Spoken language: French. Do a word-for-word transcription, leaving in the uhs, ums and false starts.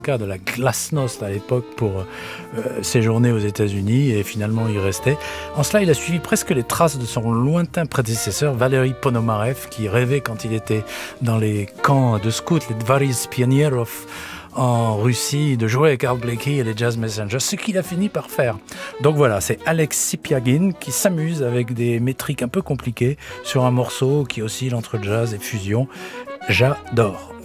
cas de la glasnost à l'époque pour euh, séjourner aux États-Unis et finalement y rester. En cela, il a suivi presque les traces de son lointain prédécesseur, Valery Ponomarev, qui rêvait quand il était dans les camps de scouts, les Dvaris Pionierov, en Russie, de jouer avec Art Blakey et les Jazz Messengers, ce qu'il a fini par faire. Donc voilà, c'est Alex Sipiagin qui s'amuse avec des métriques un peu compliquées sur un morceau qui oscille entre jazz et fusion. J'adore.